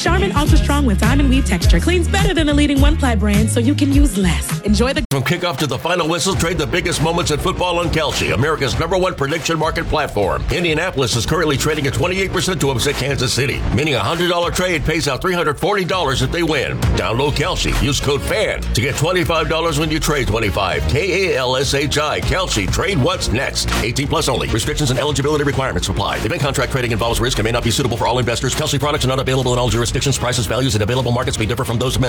Charmin Ultra Strong with diamond weave texture cleans better than the leading one-ply brand, so you can use less. Enjoy the... From kickoff to the final whistle, trade the biggest moments in football on Kalshi, America's #1 prediction market platform. Indianapolis is currently trading at 28% to upset Kansas City, meaning a $100 trade pays out $340 if they win. Download Kalshi. Use code FAN to get $25 when you trade 25. KALSHI. Kalshi. Trade what's next. 18 plus only. Restrictions and eligibility requirements apply. Event contract trading involves risk and may not be suitable for all investors. Kalshi products are not available in all jurisdictions. Prices, values, and available markets may differ from those mentioned.